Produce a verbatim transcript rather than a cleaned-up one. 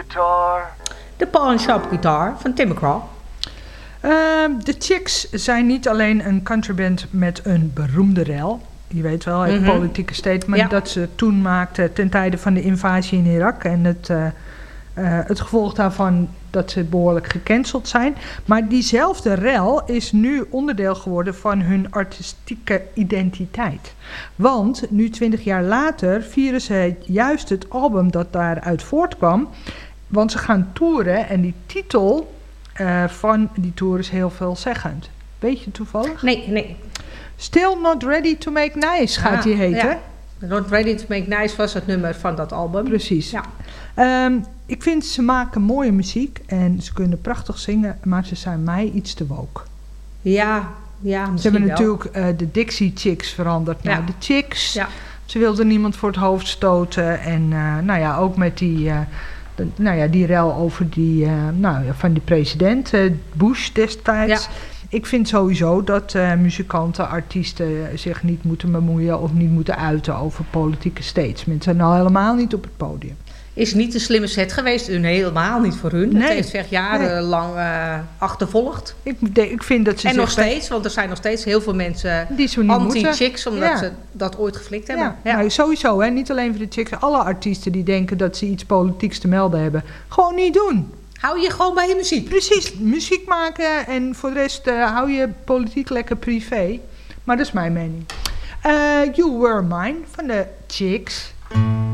guitar. De pawn shop guitar van Tim McGraw. Uh, de Chicks zijn niet alleen een countryband met een beroemde rel. Je weet wel, het mm-hmm. politieke statement ja. dat ze toen maakten ten tijde van de invasie in Irak. En het, uh, uh, het gevolg daarvan dat ze behoorlijk gecanceld zijn. Maar diezelfde rel is nu onderdeel geworden van hun artistieke identiteit. Want nu twintig jaar later vieren ze juist het album dat daaruit voortkwam. Want ze gaan toeren en die titel uh, van die tour is heel veelzeggend. Weet je toevallig? Nee, nee. Still Not Ready to Make Nice gaat die heten. Ja. Not Ready to Make Nice was het nummer van dat album. Precies. Ja. Um, ik vind ze maken mooie muziek en ze kunnen prachtig zingen, maar ze zijn mij iets te woke. Ja, ja, misschien Ze hebben wel. natuurlijk uh, de Dixie Chicks veranderd ja. naar de Chicks. Ja. Ze wilden niemand voor het hoofd stoten en uh, nou ja, ook met die... Uh, De, nou ja, die rel over die, uh, nou ja, van die president, uh, Bush destijds. Ja. Ik vind sowieso dat uh, muzikanten, artiesten zich niet moeten bemoeien of niet moeten uiten over politieke statements. En al helemaal niet op het podium. Is niet een slimme set geweest, en helemaal niet voor hun. Nee. Het heeft zich jarenlang uh, achtervolgd. Ik, de, ik vind dat ze en nog zich steeds, want er zijn nog steeds heel veel mensen die zo niet anti-chicks, omdat ja. ze dat ooit geflikt hebben. Ja, Ja. Maar sowieso, hè, niet alleen voor de chicks, alle artiesten die denken dat ze iets politieks te melden hebben, gewoon niet doen. Hou je gewoon bij je muziek. Precies, muziek maken en voor de rest uh, hou je politiek lekker privé. Maar dat is mijn mening. Uh, You Were Mine van de Chicks.